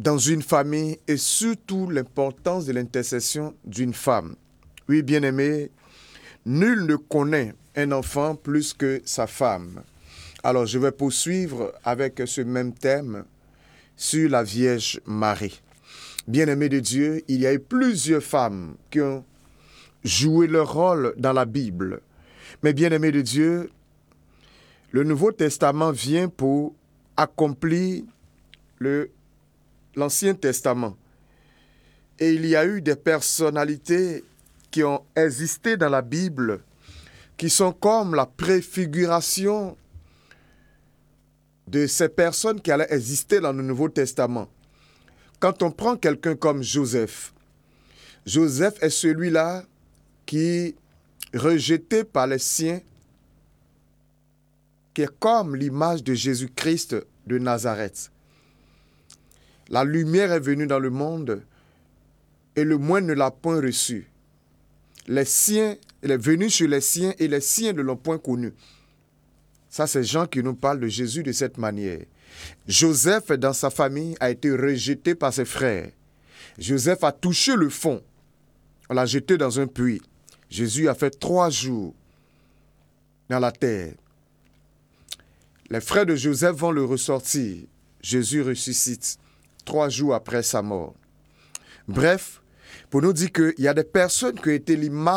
dans une famille et surtout l'importance de l'intercession d'une femme. Oui, bien-aimé, nul ne connaît un enfant plus que sa femme. Alors, je vais poursuivre avec ce même thème sur la Vierge Marie. Bien-aimé de Dieu, il y a eu plusieurs femmes qui ont joué leur rôle dans la Bible. Mais bien-aimé de Dieu, le Nouveau Testament vient pour accomplir l'Ancien Testament. Et il y a eu des personnalités qui ont existé dans la Bible, qui sont comme la préfiguration de ces personnes qui allaient exister dans le Nouveau Testament. Quand on prend quelqu'un comme Joseph, Joseph est celui-là qui, rejeté par les siens, qui est comme l'image de Jésus-Christ de Nazareth. La lumière est venue dans le monde et le moins ne l'a point reçu. Les siens, il est venu sur les siens et les siens ne l'ont point connu. Ça, c'est Jean qui nous parle de Jésus de cette manière. Joseph, dans sa famille, a été rejeté par ses frères. Joseph a touché le fond. On l'a jeté dans un puits. Jésus a fait 3 jours dans la terre. Les frères de Joseph vont le ressortir. Jésus ressuscite 3 jours après sa mort. Bref, pour nous dire qu'il y a des personnes qui ont été l'image